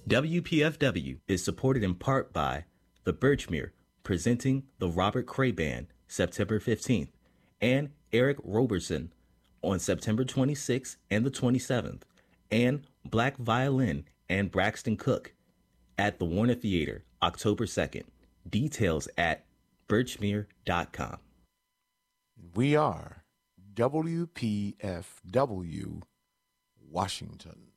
WPFW is supported in part by the Birchmere, presenting the Robert Cray Band September 15th, and Eric Roberson on September 26th and the 27th, and Black Violin and Braxton Cook at the Warner Theater October 2nd. Details at birchmere.com. We are WPFW Washington.